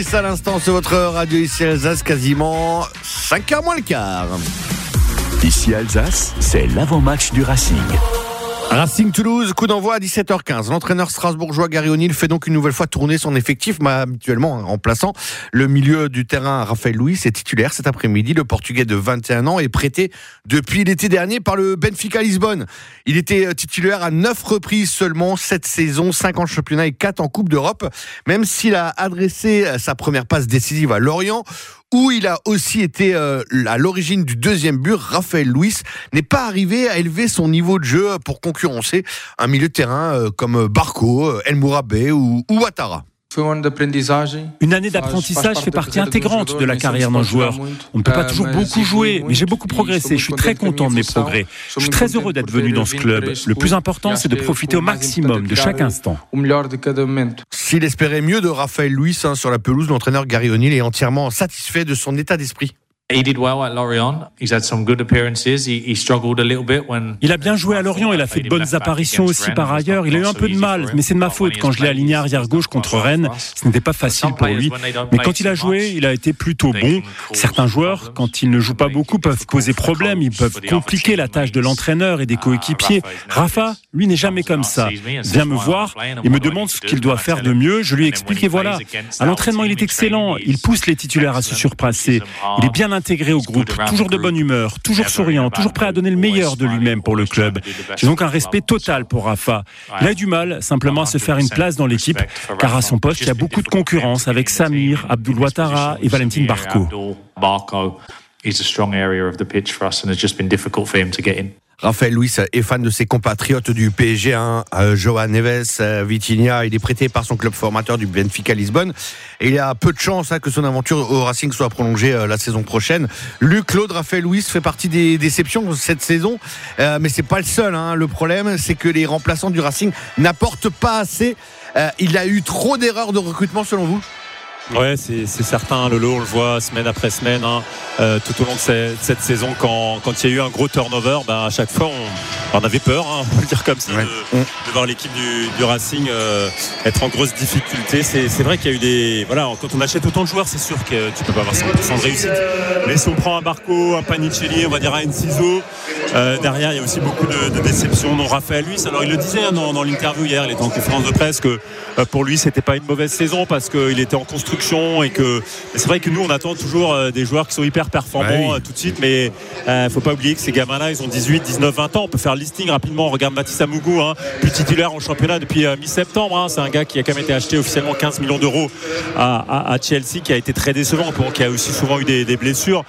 À l'instant sur votre radio ici Alsace, quasiment 5h moins le quart. Ici Alsace, c'est l'avant-match du Racing. Racing Toulouse, coup d'envoi à 17h15. L'entraîneur strasbourgeois Gary O'Neill fait donc une nouvelle fois tourner son effectif, mais habituellement en remplaçant le milieu du terrain. Raphaël Luís est titulaire cet après-midi. Le Portugais de 21 ans est prêté depuis l'été dernier par le Benfica Lisbonne. Il était titulaire à 9 reprises seulement cette saison, 5 en championnat et 4 en Coupe d'Europe. Même s'il a adressé sa première passe décisive à Lorient, où il a aussi été à l'origine du deuxième but, Raphaël Luís n'est pas arrivé à élever son niveau de jeu pour concurrencer un milieu de terrain comme Barco, El Mourabé ou Ouattara. Une année d'apprentissage fait partie intégrante de la carrière d'un joueur. On ne peut pas toujours beaucoup jouer, mais j'ai beaucoup progressé. Je suis très content de mes progrès. Je suis très heureux d'être venu dans ce club. Le plus important, c'est de profiter au maximum de chaque instant. S'il espérait mieux de Raphaël Luís sur la pelouse, l'entraîneur Gary O'Neill est entièrement satisfait de son état d'esprit. Il a bien joué à Lorient, il a fait de bonnes apparitions aussi par ailleurs. Il a eu un peu de mal, mais c'est de ma faute. Quand je l'ai aligné arrière-gauche contre Rennes, ce n'était pas facile pour lui. Mais quand il a joué, il a été plutôt bon. Certains joueurs, quand ils ne jouent pas beaucoup, peuvent poser problème. Ils peuvent compliquer la tâche de l'entraîneur et des coéquipiers. Rafa, lui, n'est jamais comme ça. Il vient me voir et me demande ce qu'il doit faire de mieux. Je lui explique et voilà. À l'entraînement, il est excellent. Il pousse les titulaires à se surpasser. Il est bien intégré au groupe, toujours de bonne humeur, toujours souriant, toujours prêt à donner le meilleur de lui-même pour le club. J'ai donc un respect total pour Rafa. Il a du mal simplement à se faire une place dans l'équipe, car à son poste, il y a beaucoup de concurrence avec Samir, Abdul Ouattara et Valentin Barco. Raphaël Luís est fan de ses compatriotes du PSG, João Neves, Vitinha. Il est prêté par son club formateur du Benfica Lisbonne. Et il y a peu de chance que son aventure au Racing soit prolongée la saison prochaine. Luc-Claude, Raphaël Luís fait partie des déceptions cette saison. Mais c'est pas le seul. Le problème, c'est que les remplaçants du Racing n'apportent pas assez. Il a eu trop d'erreurs de recrutement selon vous ? Ouais, c'est certain, Lolo, on le voit semaine après semaine, tout au long de cette saison, quand il y a eu un gros turnover, à chaque fois on avait peur, on peut le dire comme ça, de voir l'équipe du Racing être en grosse difficulté. C'est vrai qu'il y a eu quand on achète autant de joueurs, c'est sûr que tu peux pas avoir 100% de réussite. Mais si on prend un Barco, un Panicelli, on va dire un Enciso, derrière il y a aussi beaucoup de déceptions. Non, Raphaël Luís, alors il le disait dans l'interview hier, il était en conférence de presse que pour lui c'était pas une mauvaise saison parce qu'il était en construction et que c'est vrai que nous on attend toujours des joueurs qui sont hyper performants tout de suite, mais faut pas oublier que ces gamins-là ils ont 18, 19, 20 ans. On peut faire le listing rapidement. On regarde Mathis Amougou, plus titulaire en championnat depuis mi-septembre. C'est un gars qui a quand même été acheté officiellement 15 millions d'euros à Chelsea, qui a été très décevant, qui a aussi souvent eu des blessures.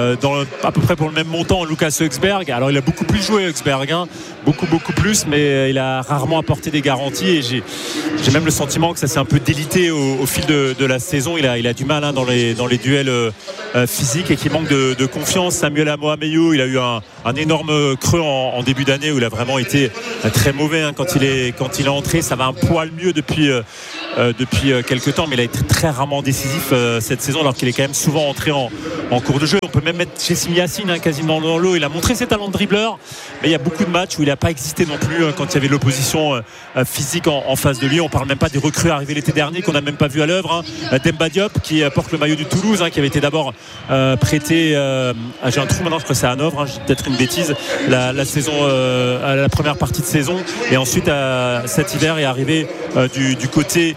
À peu près pour le même montant, Lucas Högsberg. Alors il a beaucoup plus joué Högsberg, beaucoup plus, mais il a rarement apporté des garanties et j'ai même le sentiment que ça s'est un peu délité au fil de la saison. Il a du mal dans les duels physiques et qui manque de confiance. Samuel Amoameyou, il a eu un énorme creux en début d'année où il a vraiment été très mauvais quand il est entré. Ça va un poil mieux depuis quelques temps, mais il a été très rarement décisif cette saison, alors qu'il est quand même souvent entré en cours de jeu. On peut même mettre Jessim Yassine quasiment dans l'eau. Il a montré ses talents de dribbleur, mais il y a beaucoup de matchs où il n'a pas existé non plus quand il y avait l'opposition physique en face de lui. On parle même pas des recrues arrivés l'été dernier qu'on n'a même pas vu à l'œuvre. Demba Diop qui porte le maillot du Toulouse, qui avait été d'abord prêté j'ai un trou maintenant, je crois que c'est à Hanovre, j'ai peut-être une bêtise, la saison à la première partie de saison, et ensuite cet hiver est arrivé du côté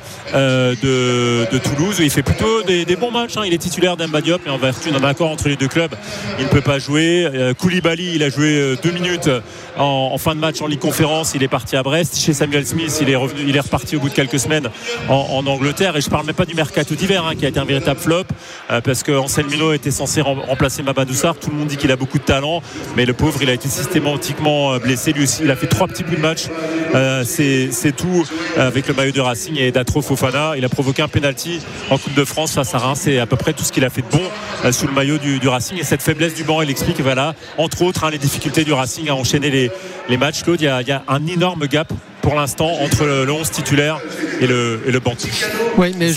de Toulouse où il fait plutôt des bons matchs. Il est titulaire Demba Diop, mais en vertu d'un accord entre les deux clubs il ne peut pas jouer. Koulibaly, il a joué 2 minutes en fin de match en Ligue Conférence, il est parti à Brest. Chez Samuel Smith, il est reparti au bout de quelques semaines en Angleterre. Et je parle même pas du mercato d'hiver qui a été un véritable flop parce que Anselmino était censé remplacer Mamadou Sarr. Tout le monde dit qu'il a beaucoup de talent, mais le pauvre, il a été systématiquement blessé. Lui aussi, il a fait 3 petits bouts de match, c'est tout avec le maillot de Racing. Et Datro Fofana, il a provoqué un penalty en Coupe de France face à Reims. C'est à peu près tout ce qu'il a fait de bon sous le maillot du Racing. Et cette faiblesse du banc, il explique entre autres les difficultés du Racing à enchaîner les matchs. Claude, il y a un énorme gap pour l'instant entre le 11 titulaire et le banc. Oui, mais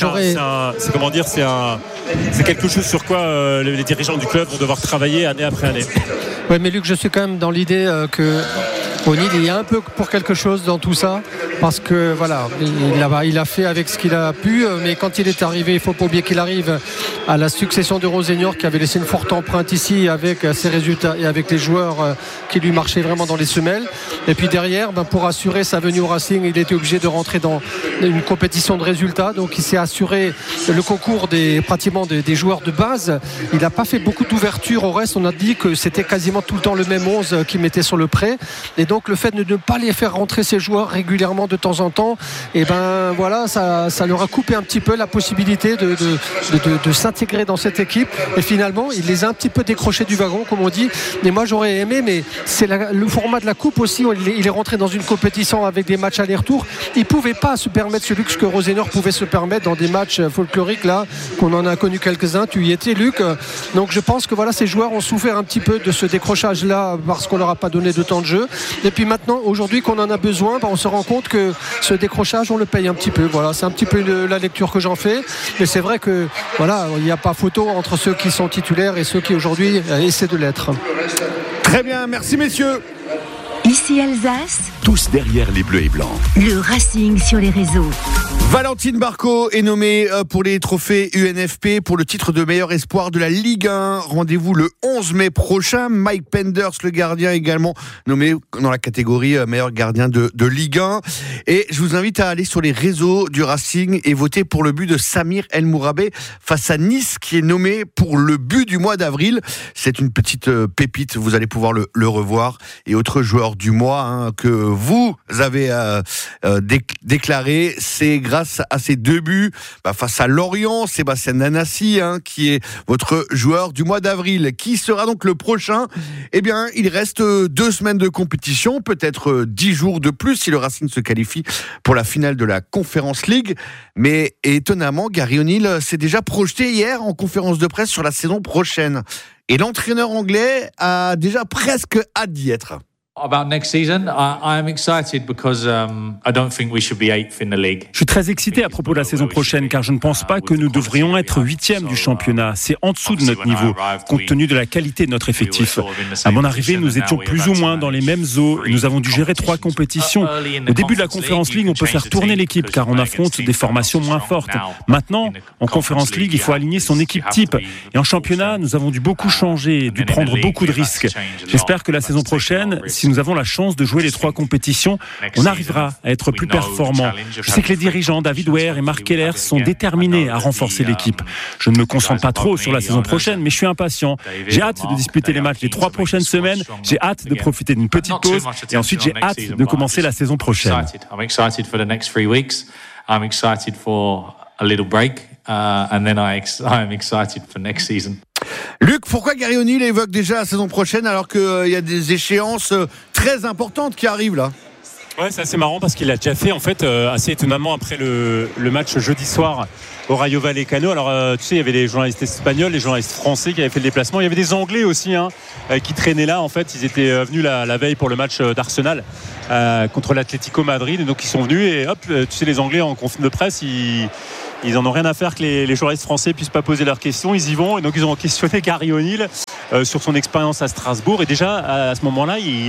c'est quelque chose sur quoi les dirigeants du club vont devoir travailler année après année. Oui, mais Luc, je suis quand même dans l'idée que O'Neill, il y a un peu pour quelque chose dans tout ça. parce que voilà, il a fait avec ce qu'il a pu, mais quand il est arrivé, il ne faut pas oublier qu'il arrive à la succession de Rosenior qui avait laissé une forte empreinte ici avec ses résultats et avec les joueurs qui lui marchaient vraiment dans les semelles. Et puis derrière, pour assurer sa venue au Racing, il était obligé de rentrer dans une compétition de résultats, donc il s'est assuré le concours pratiquement des joueurs de base. Il n'a pas fait beaucoup d'ouverture au reste. On a dit que c'était quasiment tout le temps le même 11 qu'il mettait sur le prêt, et donc le fait de ne pas les faire rentrer ces joueurs régulièrement de temps en temps, et voilà, ça leur a coupé un petit peu la possibilité de s'intégrer dans cette équipe, et finalement il les a un petit peu décrochés du wagon comme on dit. Mais moi j'aurais aimé, mais c'est le format de la coupe aussi, il est rentré dans une compétition avec des matchs aller-retour. Il ne pouvait pas se permettre ce luxe que Rosenior pouvait se permettre dans des matchs folkloriques là, qu'on en a connu quelques-uns. Tu y étais, Luc. Donc je pense que voilà, ces joueurs ont souffert un petit peu de ce décrochage là parce qu'on leur a pas donné de temps de jeu, et puis maintenant aujourd'hui qu'on en a besoin, on se rend compte que ce décrochage on le paye un petit peu. Voilà, c'est un petit peu la lecture que j'en fais, mais c'est vrai que voilà, il n'y a pas photo entre ceux qui sont titulaires et ceux qui aujourd'hui essaient de l'être. Très bien, merci messieurs. Ici Alsace, Tous derrière les bleus et blancs. le Racing sur les réseaux. Valentine Barco est nommée pour les trophées UNFP pour le titre de meilleur espoir de la Ligue 1. Rendez-vous le 11 mai prochain. Mike Penders, le gardien, également nommé dans la catégorie meilleur gardien de Ligue 1. Et je vous invite à aller sur les réseaux du Racing et voter pour le but de Samir El Mourabé face à Nice, qui est nommé pour le but du mois d'avril. C'est une petite pépite, vous allez pouvoir le revoir. Et autre joueur du mois que vous avez déclaré, c'est grâce à ses deux buts face à Lorient, Sébastien Nanassi, qui est votre joueur du mois d'avril. Qui sera donc le prochain ? Eh bien, il reste 2 semaines de compétition, peut-être 10 jours de plus si le Racing se qualifie pour la finale de la Conference League. Mais étonnamment, Gary O'Neill s'est déjà projeté hier en conférence de presse sur la saison prochaine. Et l'entraîneur anglais a déjà presque hâte d'y être. About next season, I am excited because I don't think we should be 8th in the league. Je suis très excité à propos de la saison prochaine, car je ne pense pas que nous devrions être 8e du championnat. C'est en dessous de notre niveau, compte tenu de la qualité de notre effectif. À mon arrivée, nous étions plus ou moins dans les mêmes eaux et nous avons dû gérer 3 compétitions. Au début de la Conference League, on peut faire tourner l'équipe car on affronte des formations moins fortes. Maintenant, en Conference League, il faut aligner son équipe type. Et en championnat, nous avons dû beaucoup changer, dû prendre beaucoup de risques. J'espère que la saison prochaine, si nous avons la chance de jouer les 3 compétitions, on arrivera à être plus performants. Je sais que les dirigeants David Ware et Mark Keller sont déterminés à renforcer l'équipe. Je ne me concentre pas trop sur la saison prochaine, mais je suis impatient. J'ai hâte de disputer les matchs les 3 prochaines semaines. J'ai hâte de profiter d'une petite pause et ensuite j'ai hâte de commencer la saison prochaine. I'm excited for the next 3 weeks. I'm excited for a little break, and then I'm excited for next season. Luc, pourquoi Gary O'Neill évoque déjà la saison prochaine alors qu'il y a des échéances très importantes qui arrivent là ? Ouais, c'est assez marrant parce qu'il l'a déjà fait en fait assez étonnamment après le match jeudi soir au Rayo Vallecano. Alors tu sais, il y avait les journalistes espagnols, les journalistes français qui avaient fait le déplacement. Il y avait des Anglais aussi qui traînaient là. En fait, ils étaient venus la veille pour le match d'Arsenal contre l'Atlético Madrid. Et donc ils sont venus et hop, tu sais, les Anglais en conférence de presse, ils en ont rien à faire que les journalistes français puissent pas poser leurs questions. Ils y vont et donc ils ont questionné Gary O'Neill sur son expérience à Strasbourg. Et déjà à ce moment-là, il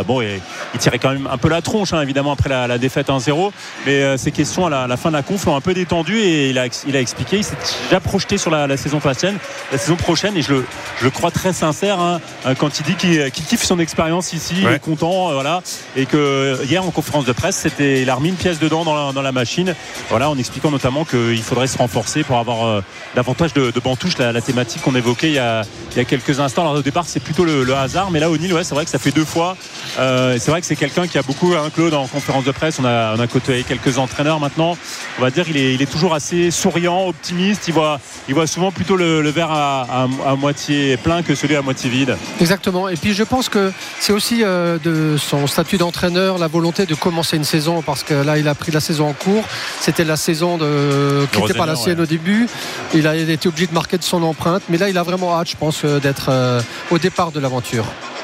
tirait quand même un peu la tronche, évidemment après la défaite 1-0. Mais ces questions à la fin de la conf l'ont un peu détendu et il a expliqué. Il s'est déjà projeté sur la saison prochaine. Et je le crois très sincère quand il dit qu'il kiffe son expérience ici, il est content, voilà. Et que hier en conférence de presse, il a remis une pièce dedans dans la machine, voilà, en expliquant notamment qu'il faudrait se renforcer pour avoir davantage de bancs touches, la thématique qu'on évoquait il y a quelques instants. Alors au départ c'est plutôt le hasard, mais là O'Neill, c'est vrai que ça fait 2 fois. C'est vrai que c'est quelqu'un qui a beaucoup, Claude, en conférence de presse, on a côtoyé quelques entraîneurs maintenant, on va dire il est toujours assez souriant, optimiste, il voit souvent plutôt le verre à moitié plein que celui à moitié vide. Exactement, et puis je pense que c'est aussi de son statut d'entraîneur la volonté de commencer une saison, parce que là il a pris la saison en cours, c'était la saison qui n'était pas la sienne au début, il a été obligé de marquer de son empreinte, mais là il a vraiment hâte, je pense, d'être au départ de l'aventure.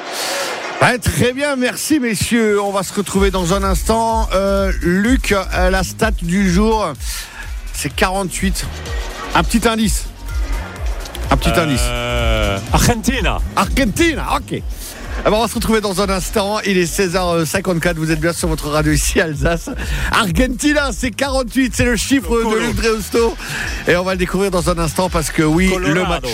Très bien, merci messieurs. On va se retrouver dans un instant. Luc, la stat du jour, c'est 48. Un petit indice. Argentina, ok. Alors on va se retrouver dans un instant. Il est 16h54. Vous êtes bien sur votre radio ici Alsace. Argentina, c'est 48. C'est le chiffre de Luc Dreosto. Et on va le découvrir dans un instant parce que oui, Colorado.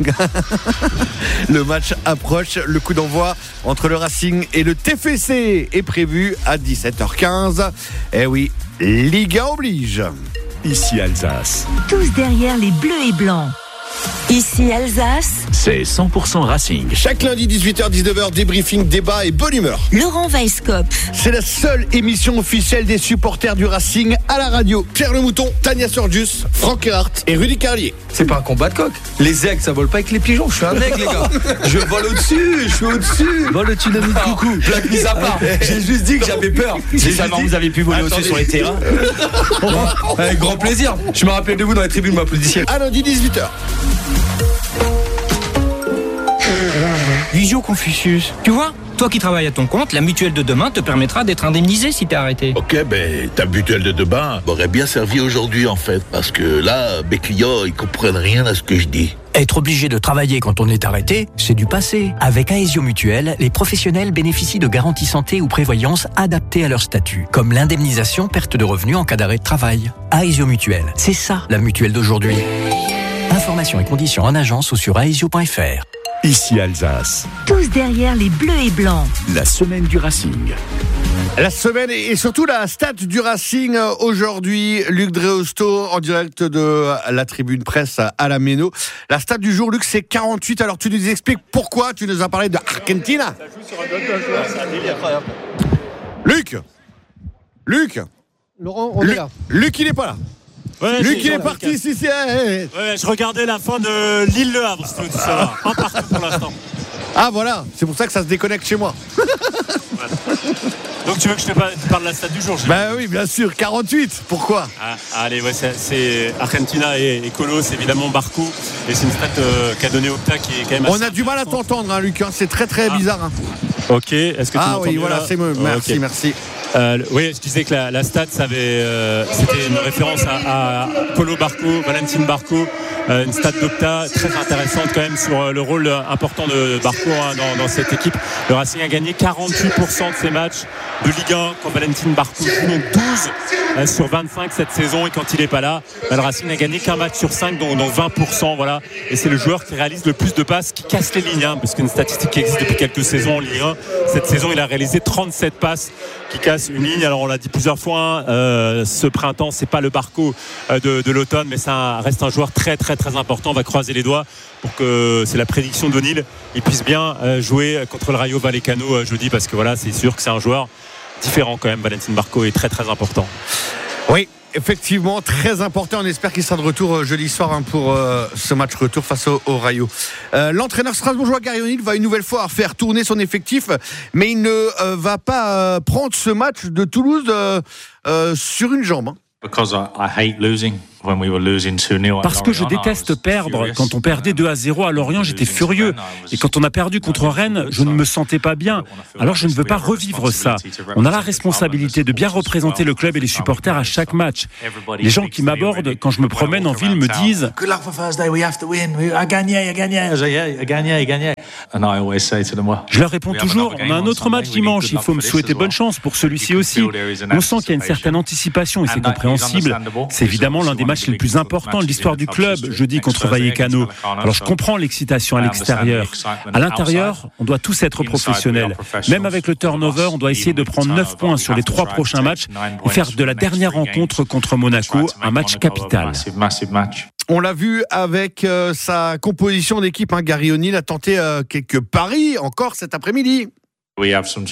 le match approche. Le coup d'envoi entre le Racing et le TFC est prévu à 17h15. Et oui, Liga oblige. Ici Alsace, Tous derrière les bleus et blancs. Ici Alsace, c'est 100% Racing. Chaque lundi 18h-19h, débriefing, débat et bonne humeur. Laurent Weisskopf. C'est la seule émission officielle des supporters du Racing à la radio. Pierre Le Mouton, Tania Sorgius, Franck Erhardt et Rudy Carlier. C'est pas un combat de coq. Les aigles, ça vole pas avec les pigeons. Je suis un aigle, les gars. Je vole au-dessus, je suis au-dessus. Vole au-dessus de coucou. Blague mise à part. J'ai juste dit que j'avais peur. Récemment, vous avez pu voler au-dessus sur les terrains. Avec grand plaisir. Je me rappelle de vous dans les tribunes, vous m'applaudissiez. À lundi 18h. Visio Confucius. Tu vois, toi qui travailles à ton compte, la mutuelle de demain te permettra d'être indemnisé si t'es arrêté. Ok, ben ta mutuelle de demain m'aurait bien servi aujourd'hui en fait, parce que là, mes clients, ils comprennent rien à ce que je dis. Être obligé de travailler quand on est arrêté, c'est du passé. Avec Aesio Mutuelle, les professionnels bénéficient de garanties santé ou prévoyance adaptées à leur statut, comme l'indemnisation perte de revenus en cas d'arrêt de travail. Aesio Mutuelle, c'est ça la mutuelle d'aujourd'hui. Informations et conditions en agence ou sur aesio.fr. Ici Alsace, Tous derrière les bleus et blancs. la semaine du Racing. La semaine et surtout la stat du Racing aujourd'hui. Luc Dreosto en direct de la tribune presse à la Méno. La stat du jour, Luc, c'est 48. Alors tu nous expliques pourquoi tu nous as parlé de Argentina. Luc, Laurent, on est là. Luc, il n'est pas là. Ouais, Luc, il est parti ici. Ouais, je regardais la fin de Lille-Le Havre, si tu veux tout savoir. Un partout pour l'instant. Ah voilà, c'est pour ça que ça se déconnecte chez moi. Donc tu veux que je te parle de la stat du jour? Bah oui, bien sûr, 48. Pourquoi? Allez, ouais, c'est Argentina et Colo, c'est évidemment Barco. Et c'est une stat qu'a donné Opta qui est quand même assez. On a du mal à t'entendre, hein, Luc. C'est très très bizarre. Hein. Ok, est-ce que tu m'entends oui, mieux, voilà, là? c'est mieux. Merci, Okay. merci. Oui, je disais que la stat, c'était une référence à Colo Barco, Valentin Barco, une stat d'Opta très intéressante quand même sur le rôle important de Barco dans cette équipe. Le Racing a gagné 48% de ses matchs de Ligue 1 quand Valentin Barco joue, donc 12 sur 25 cette saison, et quand il n'est pas là, le Racing n'a gagné qu'un match sur 5, donc 20%, voilà. Et c'est le joueur qui réalise le plus de passes, qui casse les lignes, hein, parce qu'une statistique qui existe depuis quelques saisons en Ligue 1. Cette saison, il a réalisé 37 passes qui cassent une ligne. Alors on l'a dit plusieurs fois, ce printemps, c'est pas le Barco de l'automne, mais ça reste un joueur très très très important. On va croiser les doigts pour que, c'est la prédiction d'O'Neill, il puisse bien jouer contre le Rayo Vallecano jeudi, parce que voilà, c'est sûr que c'est un joueur différent quand même. Valentin Barco est très très important. Oui, effectivement, très important. On espère qu'il sera de retour jeudi soir pour ce match retour face au Rayo. L'entraîneur strasbourgeois Gary O'Neill va une nouvelle fois faire tourner son effectif, mais il ne va pas prendre ce match de Toulouse sur une jambe. Hein. Parce que je déteste perdre. Quand on perdait 2-0 à Lorient, j'étais furieux. Et quand on a perdu contre Rennes, je ne me sentais pas bien. Alors je ne veux pas revivre ça. On a la responsabilité de bien représenter le club et les supporters à chaque match. Les gens qui m'abordent quand je me promène en ville me disent « Good luck for Thursday, we have to win. À gagner. À gagner. Je leur réponds toujours, on a un autre match dimanche, il faut me souhaiter bonne chance pour celui-ci aussi. On sent qu'il y a une certaine anticipation et c'est compréhensible. C'est évidemment l'un des matchs les plus importants de l'histoire du club, jeudi contre Vallecano. Alors je comprends l'excitation à l'extérieur. À l'intérieur, on doit tous être professionnels. Même avec le turnover, on doit essayer de prendre 9 points sur les 3 prochains matchs et faire de la dernière rencontre contre Monaco un match capital. On l'a vu avec sa composition d'équipe, hein, Gary O'Neill a tenté quelques paris encore cet après-midi. Nous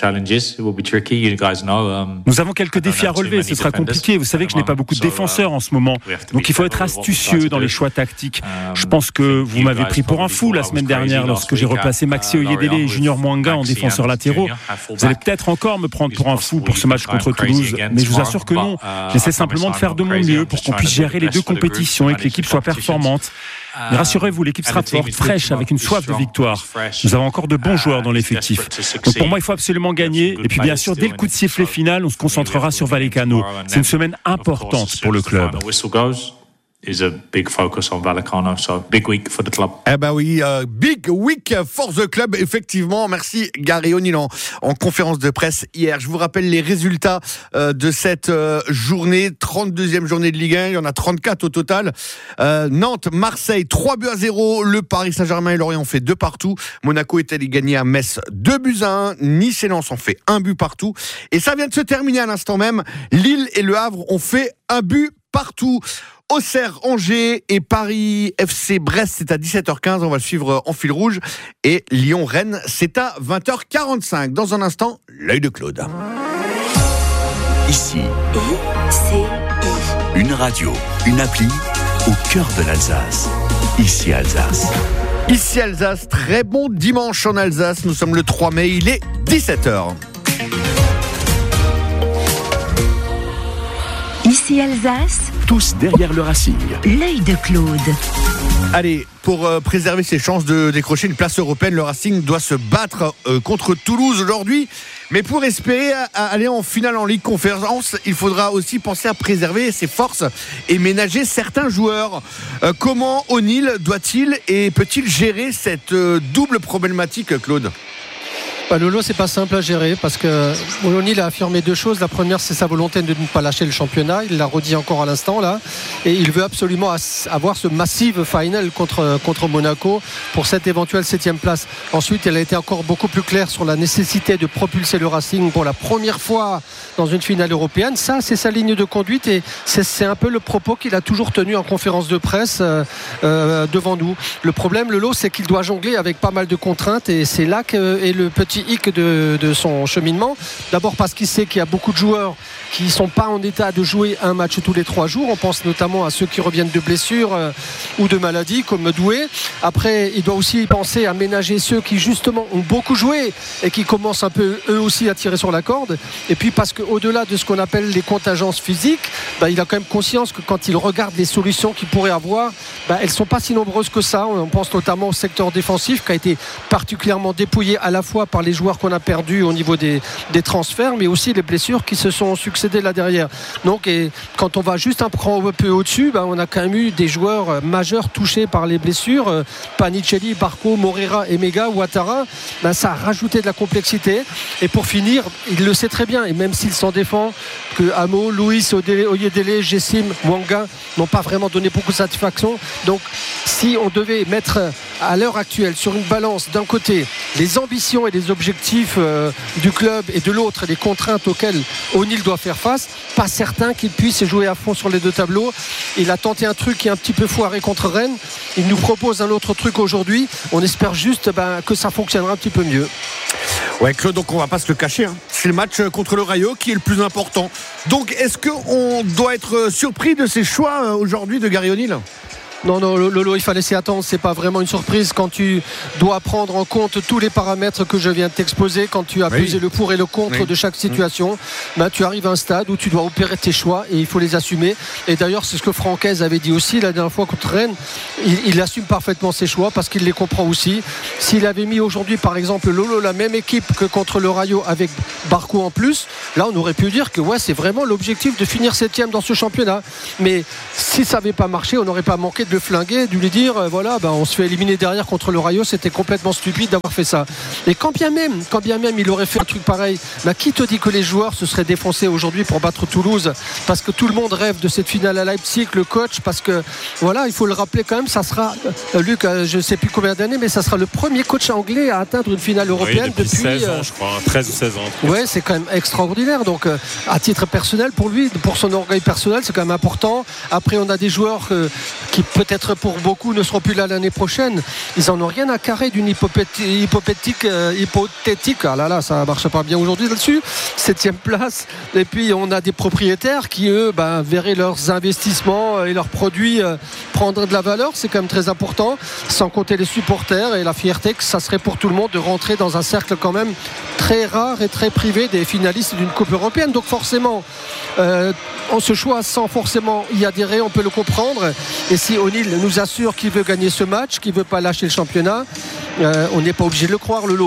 avons quelques défis à relever, ce sera compliqué. Vous savez que je n'ai pas beaucoup de défenseurs en ce moment. Donc il faut être astucieux dans les choix tactiques. Je pense que vous m'avez pris pour un fou la semaine dernière lorsque j'ai replacé Maxi Oyedele et Junior Mwanga en défenseurs latéraux. Vous allez peut-être encore me prendre pour un fou pour ce match contre Toulouse, mais je vous assure que non. J'essaie simplement de faire de mon mieux pour qu'on puisse gérer les deux compétitions et que l'équipe soit performante. Mais rassurez-vous, l'équipe sera forte, fraîche, avec une soif de victoire. Nous avons encore de bons joueurs dans l'effectif. Donc pour moi, il faut absolument gagner. Et puis bien sûr, dès le coup de sifflet final, on se concentrera sur Vallecano. C'est une semaine importante pour le club. is a big focus on Vallecano. So big week for the club. Eh ben oui, big week for the club, effectivement. Merci Gary O'Neill en conférence de presse hier. Je vous rappelle les résultats de cette journée, 32e journée de Ligue 1. Il y en a 34 au total. Nantes, Marseille, 3-0. Le Paris Saint-Germain et Lorient ont fait 2 partout. Monaco est allé gagner à Metz 2-1. Nice et Lens ont fait 1 but partout. Et ça vient de se terminer à l'instant même. Lille et Le Havre ont fait 1 but partout. Auxerre, Angers et Paris FC Brest, c'est à 17h15. On va le suivre en fil rouge. Et Lyon-Rennes, c'est à 20h45. Dans un instant, l'œil de Claude. Ici, une radio, une appli au cœur de l'Alsace. Ici Alsace. Ici Alsace, très bon dimanche en Alsace. Nous sommes le 3 mai, il est 17h. Ici Alsace, tous derrière le Racing. l'œil de Claude. Allez, pour préserver ses chances de décrocher une place européenne, le Racing doit se battre contre Toulouse aujourd'hui. Mais pour espérer aller en finale en Ligue Conférence, il faudra aussi penser à préserver ses forces et ménager certains joueurs. Comment O'Neill doit-il et peut-il gérer cette double problématique, Claude ? Lolo, c'est pas simple à gérer parce que O'Neill a affirmé 2 choses. La première, c'est sa volonté de ne pas lâcher le championnat. Il l'a redit encore à l'instant là, et il veut absolument avoir ce massive final contre Monaco pour cette éventuelle 7e place. Ensuite, il a été encore beaucoup plus clair sur la nécessité de propulser le Racing pour la première fois dans une finale européenne. Ça, c'est sa ligne de conduite et c'est un peu le propos qu'il a toujours tenu en conférence de presse devant nous. Le problème, Lolo, c'est qu'il doit jongler avec pas mal de contraintes et c'est là qu'est le petit hic de son cheminement. D'abord parce qu'il sait qu'il y a beaucoup de joueurs qui ne sont pas en état de jouer un match tous les 3 jours. On pense notamment à ceux qui reviennent de blessures ou de maladies comme Doué. Après, il doit aussi penser à ménager ceux qui justement ont beaucoup joué et qui commencent un peu eux aussi à tirer sur la corde. Et puis parce qu'au-delà de ce qu'on appelle les contingences physiques, il a quand même conscience que quand il regarde les solutions qu'il pourrait avoir, elles ne sont pas si nombreuses que ça. On pense notamment au secteur défensif qui a été particulièrement dépouillé à la fois par les joueurs qu'on a perdus au niveau des transferts, mais aussi les blessures qui se sont succédées là derrière. Donc, et quand on va juste un peu au-dessus, on a quand même eu des joueurs majeurs touchés par les blessures. Panicelli, Barco, Moreira, Emega, Ouattara, ça a rajouté de la complexité. Et pour finir, il le sait très bien, et même s'il s'en défend, que Amo, Luis, Oyedele, Jessim, Mwanga n'ont pas vraiment donné beaucoup de satisfaction. Donc, si on devait mettre à l'heure actuelle sur une balance d'un côté les ambitions et les objectifs du club et de l'autre les contraintes auxquelles O'Neill doit faire face, pas certain qu'il puisse jouer à fond sur les 2 tableaux. Il a tenté un truc qui est un petit peu foiré contre Rennes, il nous propose un autre truc aujourd'hui. On espère juste que ça fonctionnera un petit peu mieux. Ouais, Claude, donc on va pas se le cacher, c'est le match contre le Rayo qui est le plus important. Donc est-ce qu'on doit être surpris de ces choix aujourd'hui de Gary O'Neill ? Non, Lolo, il fallait s'y attendre. C'est pas vraiment une surprise quand tu dois prendre en compte tous les paramètres que je viens de t'exposer, quand tu as pesé le pour et le contre de chaque situation. Tu arrives à un stade où tu dois opérer tes choix et il faut les assumer. Et d'ailleurs, c'est ce que Francaise avait dit aussi la dernière fois contre Rennes. Il assume parfaitement ses choix parce qu'il les comprend aussi. S'il avait mis aujourd'hui, par exemple, Lolo, la même équipe que contre le Rayo avec Barco en plus, là, on aurait pu dire que c'est vraiment l'objectif de finir 7e dans ce championnat. Mais si ça n'avait pas marché, on n'aurait pas manqué de le flinguer, de lui dire on se fait éliminer derrière contre le Rayo, c'était complètement stupide d'avoir fait ça. Et quand bien même il aurait fait un truc pareil, qui te dit que les joueurs se seraient défoncés aujourd'hui pour battre Toulouse, parce que tout le monde rêve de cette finale à Leipzig, le coach, parce que il faut le rappeler quand même, ça sera Luc, je ne sais plus combien d'années, mais ça sera le premier coach anglais à atteindre une finale européenne depuis 16 ans, je crois, 13 ou 16 ans. Ouais, c'est quand même extraordinaire. Donc à titre personnel, pour lui, pour son orgueil personnel, c'est quand même important. Après, on a des joueurs qui peut-être pour beaucoup ne seront plus là l'année prochaine. Ils en ont rien à carrer d'une hypothétique. Ah là, ça marche pas bien aujourd'hui là-dessus. 7e place. Et puis on a des propriétaires qui eux verraient leurs investissements et leurs produits prendre de la valeur. C'est quand même très important. Sans compter les supporters et la fierté que ça serait pour tout le monde de rentrer dans un cercle quand même très rare et très privé des finalistes d'une Coupe européenne. Donc forcément, on se choisit sans forcément y adhérer, on peut le comprendre. Et si O'Neill nous assure qu'il veut gagner ce match, qu'il ne veut pas lâcher le championnat, on n'est pas obligé de le croire, Lolo.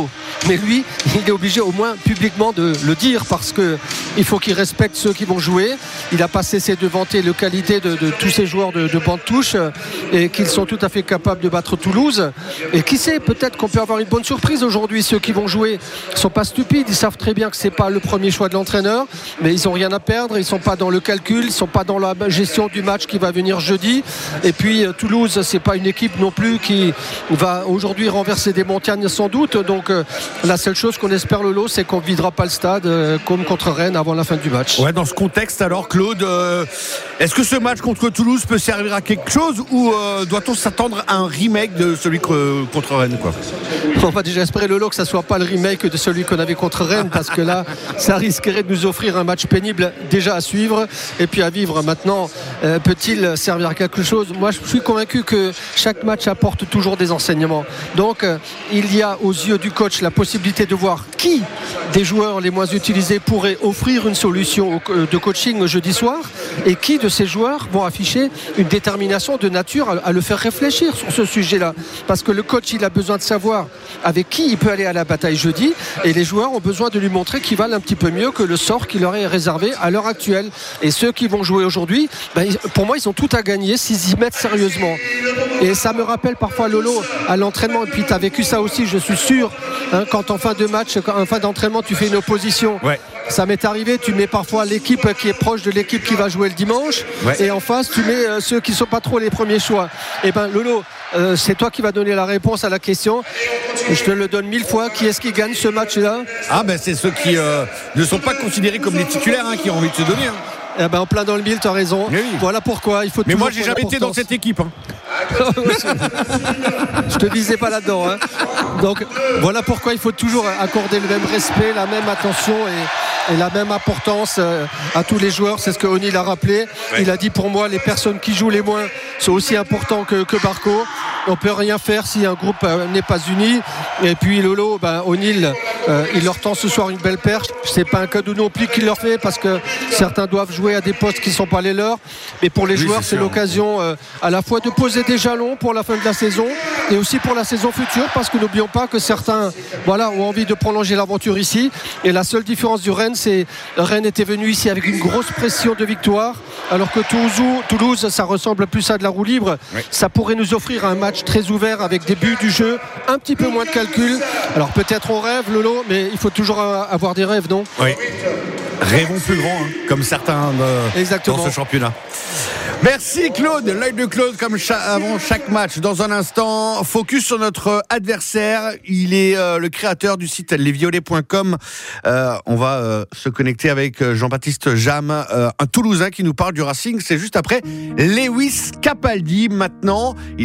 mais lui, il est obligé au moins publiquement de le dire parce qu'il faut qu'il respecte ceux qui vont jouer. Il n'a pas cessé de vanter la qualité de tous ces joueurs de banc de touche et qu'ils sont tout à fait capables de battre Toulouse. Et qui sait, peut-être qu'on peut avoir une bonne surprise aujourd'hui. Ceux qui vont jouer ne sont pas stupides, ils savent très bien que ce n'est pas le premier choix de l'entraîneur, mais ils n'ont rien à perdre, ils ne sont pas dans le calcul, ils ne sont pas dans la gestion du match qui va venir jeudi. Et puis Toulouse, ce n'est pas une équipe non plus qui va aujourd'hui renverser des montagnes sans doute. Donc la seule chose qu'on espère, Lolo, c'est qu'on ne videra pas le stade comme contre Rennes avant la fin du match. Ouais, dans ce contexte alors, Claude, est-ce que ce match contre Toulouse peut servir à quelque chose ou doit-on s'attendre à un remake de celui contre Rennes, quoi? On va déjà espérer, Lolo, que ça ne soit pas le remake de celui qu'on avait contre Rennes, parce que là, ça risquerait de nous offrir un match pénible déjà à suivre et puis à vivre. Maintenant, peut-il servir à quelque chose? Moi, je suis convaincu que chaque match apporte toujours des enseignements. Donc, il y a aux yeux du coach la possibilité de voir qui des joueurs les moins utilisés pourrait offrir une solution de coaching jeudi soir et qui de ces joueurs vont afficher une détermination de nature à le faire réfléchir sur ce sujet-là. Parce que le coach, il a besoin de savoir avec qui il peut aller à la bataille jeudi et les joueurs ont besoin de lui montrer qu'ils valent un petit peu mieux que le sort qui leur est réservé à l'heure actuelle. Et ceux qui vont jouer aujourd'hui, pour moi, ils ont tout à gagner s'ils y mettent sérieusement. Et ça me rappelle parfois, Lolo, à l'entraînement, et puis tu as vécu ça aussi, je suis sûr, quand en fin de match, en fin d'entraînement, tu fais une opposition. Ouais. Ça m'est arrivé, tu mets parfois l'équipe qui est proche de l'équipe qui va jouer le dimanche, et en face tu mets ceux qui ne sont pas trop les premiers choix. Et Lolo, c'est toi qui vas donner la réponse à la question. Je te le donne 1000 fois. Qui est-ce qui gagne ce match-là? C'est ceux qui ne sont pas considérés comme les titulaires, qui ont envie de se donner. En plein dans le mille, tu as raison. Oui. Voilà pourquoi il faut. Mais moi, j'ai jamais été dans cette équipe. Je te disais pas là-dedans. Donc voilà pourquoi il faut toujours accorder le même respect, la même attention et la même importance à tous les joueurs. C'est ce que O'Neill a rappelé. Il a dit, pour moi, les personnes qui jouent les moins sont aussi importants que Barco. On peut rien faire si un groupe n'est pas uni. Et puis Lolo, O'Neill, il leur tend ce soir une belle perche. C'est pas un cadeau non plus qu'il leur fait, parce que certains doivent jouer à des postes qui sont pas les leurs. Mais pour les joueurs, c'est l'occasion à la fois de poser des jalons pour la fin de la saison et aussi pour la saison future, parce que n'oublions pas que certains ont envie de prolonger l'aventure ici. Et la seule différence du Rennes, c'est Rennes était venu ici avec une grosse pression de victoire, alors que Toulouse, ça ressemble plus à de la roue libre. Ça pourrait nous offrir un match très ouvert avec des buts du jeu, un petit peu moins de calcul. Alors peut-être on rêve, Lolo, mais il faut toujours avoir des rêves, non? Oui. Rêvons plus grand, comme certains dans ce championnat. Merci Claude, l'œil de Claude comme avant chaque match. Dans un instant, focus sur notre adversaire. Il est le créateur du site lesviolets.com. On va se connecter avec Jean-Baptiste Jam, un Toulousain qui nous parle du Racing. C'est juste après Lewis Capaldi maintenant.